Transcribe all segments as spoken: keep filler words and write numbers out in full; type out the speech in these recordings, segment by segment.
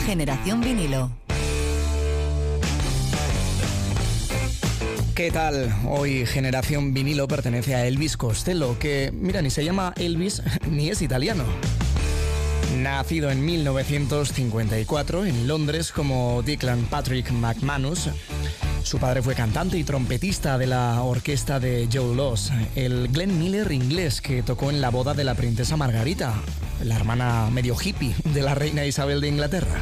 Generación Vinilo. ¿Qué tal? Hoy Generación Vinilo pertenece a Elvis Costello, que, mira, ni se llama Elvis ni es italiano. Nacido en mil novecientos cincuenta y cuatro en Londres como Declan Patrick McManus, su padre fue cantante y trompetista de la orquesta de Joe Loss, el Glenn Miller inglés que tocó en la boda de la princesa Margarita, la hermana medio hippie de la reina Isabel de Inglaterra.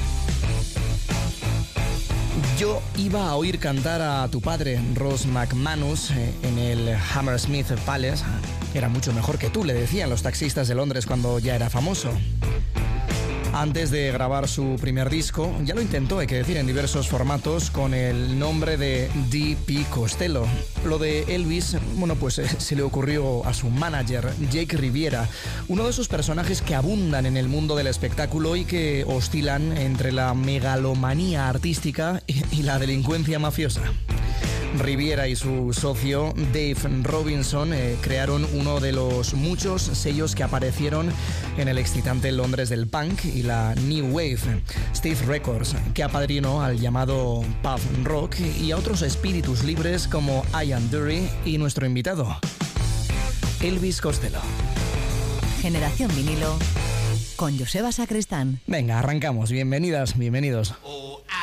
Yo iba a oír cantar a tu padre, Ross McManus, en el Hammersmith Palace. Era mucho mejor que tú, le decían los taxistas de Londres cuando ya era famoso. Antes de grabar su primer disco, ya lo intentó, hay que decir, en diversos formatos con el nombre de D P Costello. Lo de Elvis, bueno, pues eh, se le ocurrió a su manager, Jake Riviera, uno de esos personajes que abundan en el mundo del espectáculo y que oscilan entre la megalomanía artística y, y la delincuencia mafiosa. Riviera y su socio Dave Robinson eh, crearon uno de los muchos sellos que aparecieron en el excitante Londres del punk y la New Wave, Steve Records, que apadrinó al llamado pub rock y a otros espíritus libres como Ian Dury y nuestro invitado, Elvis Costello. Generación Vinilo con Joseba Sacristán. Venga, arrancamos. Bienvenidas, bienvenidos. Oh,